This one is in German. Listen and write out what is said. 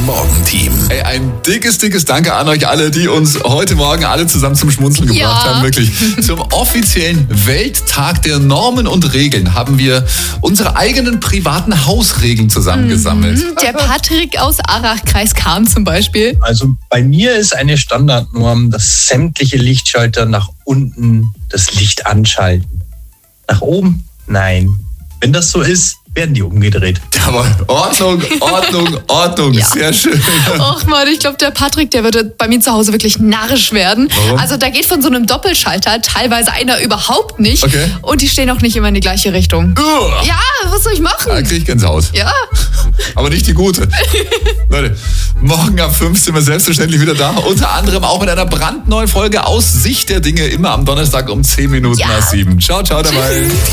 Morgen-Team. Ey, ein dickes Danke an euch alle, die uns heute Morgen alle zusammen zum Schmunzeln gebracht haben. Wirklich. Zum offiziellen Welttag der Normen und Regeln haben wir unsere eigenen privaten Hausregeln zusammengesammelt. Der Patrick aus Arach-Kreis Cham zum Beispiel. Also bei mir ist eine Standardnorm, dass sämtliche Lichtschalter nach unten das Licht anschalten. Nach oben? Nein. Wenn das so ist, werden die umgedreht. Aber Ordnung. Ja. Sehr schön. Och Mann, ich glaube, der Patrick, der würde bei mir zu Hause wirklich narrisch werden. Warum? Also da geht von so einem Doppelschalter teilweise einer überhaupt nicht. Okay. Und die stehen auch nicht immer in die gleiche Richtung. Ja, was soll ich machen? Da krieg ich Gänsehaut. Ja. Aber nicht die gute. Leute, morgen ab 5 sind wir selbstverständlich wieder da. Unter anderem auch mit einer brandneuen Folge aus Sicht der Dinge. Immer am Donnerstag um 10 Minuten nach 7. Ciao dabei.